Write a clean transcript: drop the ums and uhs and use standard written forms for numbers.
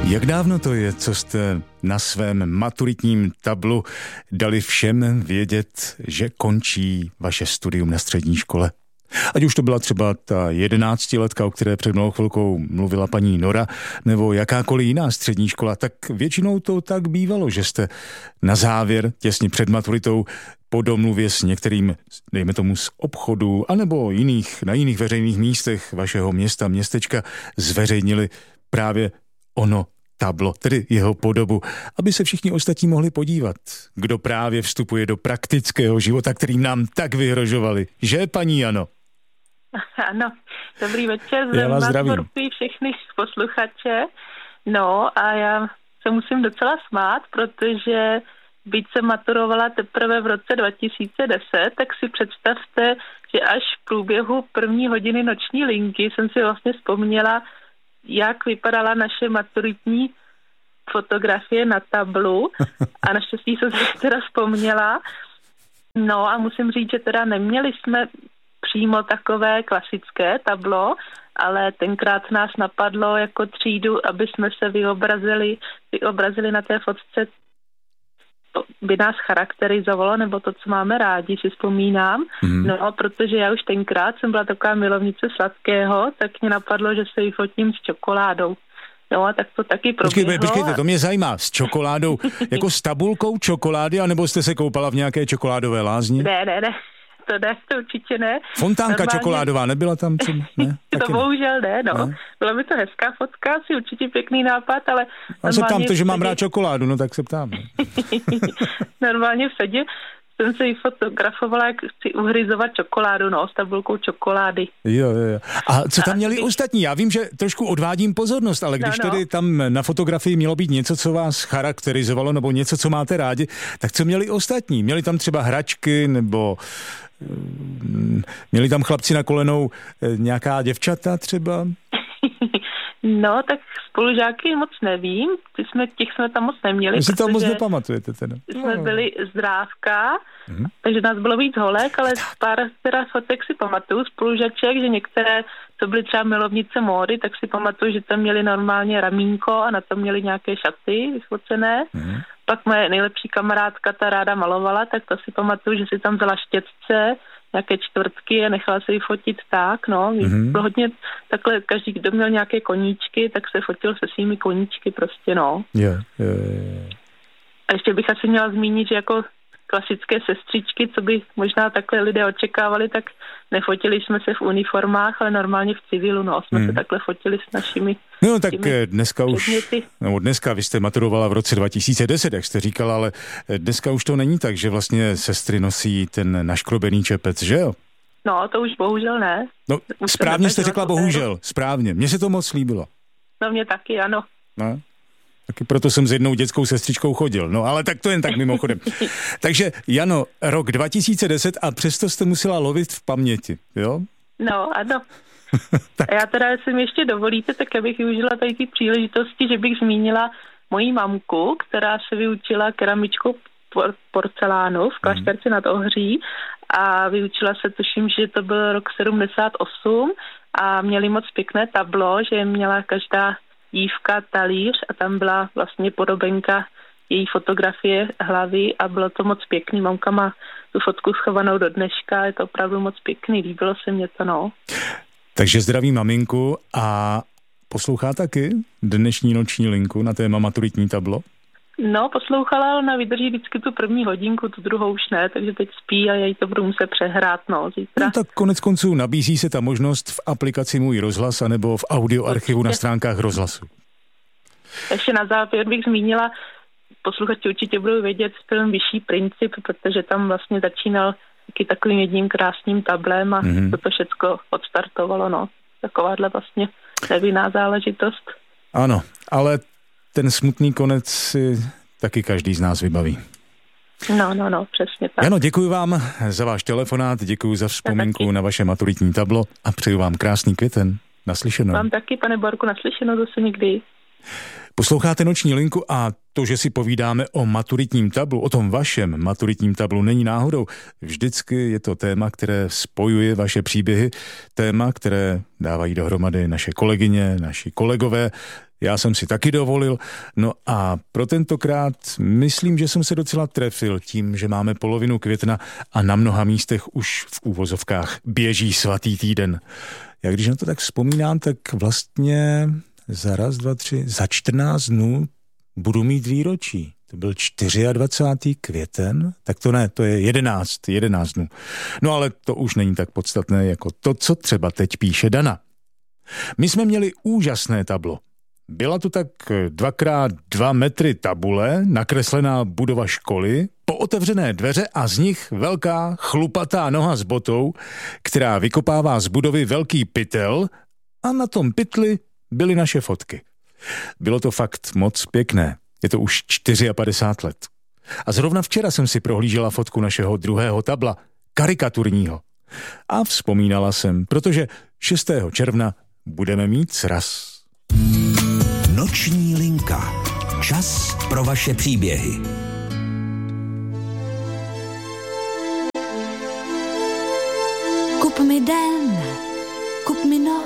Jak dávno to je, co jste na svém maturitním tablu dali všem vědět, že končí vaše studium na střední škole? Ať už to byla třeba ta 11letka, o které před malou chvilkou mluvila paní Nora, nebo jakákoliv jiná střední škola, tak většinou to tak bývalo, že jste na závěr, těsně před maturitou, po domluvě s některým, dejme tomu z obchodu, anebo na jiných veřejných místech vašeho města, městečka, zveřejnili právě ono tablo, tedy jeho podobu, aby se všichni ostatní mohli podívat, kdo právě vstupuje do praktického života, kterým nám tak vyhrožovali. Že, paní Jano? Ano, dobrý večer, zdravím všechny posluchače. No a já se musím docela smát, protože byť jsem maturovala teprve v roce 2010, tak si představte, že až v průběhu první hodiny noční linky jsem si vlastně vzpomněla, jak vypadala naše maturitní fotografie na tablu a naštěstí jsem si teda vzpomněla. No a musím říct, že teda neměli jsme přímo takové klasické tablo, ale tenkrát nás napadlo jako třídu, aby jsme se vyobrazili na té fotce, to by nás charakterizovalo, nebo to, co máme rádi, si vzpomínám. No, protože já už tenkrát jsem byla taková milovnice sladkého, tak mě napadlo, že se vyfotím s čokoládou. No a tak to taky proběhlo. Počkejte, to mě zajímá. S čokoládou, jako s tabulkou čokolády, anebo jste se koupala v nějaké čokoládové lázni? Ne. To určitě ne. Fontánka normálně čokoládová, nebyla tam? Ne? To bohužel ne, no. Ne? Byla by to hezká fotka, asi určitě pěkný nápad, ale... Já se ptám to, že mám rád čokoládu, no tak se ptám. Normálně v sadě jsem se jí fotografovala, jak chci uhryzovat čokoládu, no, s tabulkou čokolády. Jo. A co tam měli ostatní? Já vím, že trošku odvádím pozornost, ale když tedy tam na fotografii mělo být něco, co vás charakterizovalo, nebo něco, co máte rádi, tak co měli ostatní? Měli tam třeba hračky, nebo měli tam chlapci na kolenou nějaká děvčata třeba? No, tak spolužáky moc nevím, těch jsme tam moc neměli. Vy si to moc nepamatujete teda. Jsme byli zdrávka, takže nás bylo víc holek, ale pár teda fotek si pamatuju, spolužaček, že některé, co byly třeba milovnice módy, tak si pamatuju, že tam měli normálně ramínko a na tom měli nějaké šaty vyfocené. Pak moje nejlepší kamarádka ta ráda malovala, tak to si pamatuju, že si tam vzala štětce, nějaké čtvrtky a nechala se jí fotit tak, no. Bylo hodně takhle, každý, kdo měl nějaké koníčky, tak se fotil se svými koníčky prostě, no. Yeah. A ještě bych asi měla zmínit, že jako klasické sestřičky, co by možná takhle lidé očekávali, tak nefotili jsme se v uniformách, ale normálně v civilu, no. Jsme se takhle fotili s našimi no tak dneska předměty. Dneska vy jste maturovala v roce 2010, jak jste říkala, ale dneska už to není tak, že vlastně sestry nosí ten naškrobený čepec, že jo? No, to už bohužel ne. No, správně jste řekla bohužel, správně. Mně se to moc líbilo. No, mě taky, ano. No. Taky proto jsem s jednou dětskou sestřičkou chodil. No, ale tak to jen tak mimochodem. Takže, Jano, rok 2010 a přesto jste musela lovit v paměti, jo? No, ano. A já teda, jestli mi ještě dovolíte, tak já bych využila tady ty příležitosti, že bych zmínila moji mamku, která se vyučila keramičkou porcelánu v Klášterci nad Ohří a vyučila se, tuším, že to byl rok 78 a měli moc pěkné tablo, že měla každá dívka talíř a tam byla vlastně podobenka její fotografie hlavy a bylo to moc pěkný. Mamka má tu fotku schovanou do dneška, je to opravdu moc pěkný, líbilo se mě to, no. Takže zdravím maminku a poslouchá taky dnešní noční linku na téma maturitní tablo? No, poslouchala, ona vydrží vždycky tu první hodinku, tu druhou už ne, takže teď spí a já jí to budu muset přehrát, no, zítra. No tak konec konců nabízí se ta možnost v aplikaci Můj rozhlas anebo v audioarchivu na stránkách rozhlasu. Ještě na závěr bych zmínila, posluchači určitě budou vědět film Vyšší princip, protože tam vlastně začínal taky takovým jedním krásným tablem a to všecko odstartovalo, no. Takováhle vlastně nevinná záležitost. Ano, ale ten smutný konec si taky každý z nás vybaví. No, přesně tak. Jano, děkuji vám za váš telefonát, děkuji za vzpomínku na vaše maturitní tablo a přeju vám krásný květen. Naslyšenou. Vám taky, pane Borku, naslyšenou zase někdy. Posloucháte Noční linku a to, že si povídáme o maturitním tablu, o tom vašem maturitním tablu, není náhodou. Vždycky je to téma, které spojuje vaše příběhy, téma, které dávají dohromady naše kolegyně, naši kolegové. Já jsem si taky dovolil. No a pro tentokrát myslím, že jsem se docela trefil tím, že máme polovinu května a na mnoha místech už v úvozovkách běží svatý týden. Já když na to tak vzpomínám, tak vlastně za 14 dnů budu mít výročí. To byl 24. květen, tak to ne, to je 11 dnů. No ale to už není tak podstatné jako to, co třeba teď píše Dana. My jsme měli úžasné tablo. Byla tu tak 2x2 metry tabule, nakreslená budova školy, pootevřené dveře a z nich velká chlupatá noha s botou, která vykopává z budovy velký pytel a na tom pytli byly naše fotky. Bylo to fakt moc pěkné. Je to už 54 let. A zrovna včera jsem si prohlížela fotku našeho druhého tabla, karikaturního. A vzpomínala jsem, protože 6. června budeme mít sraz. Noční linka. Čas pro vaše příběhy. Kup mi den, kup mi noc.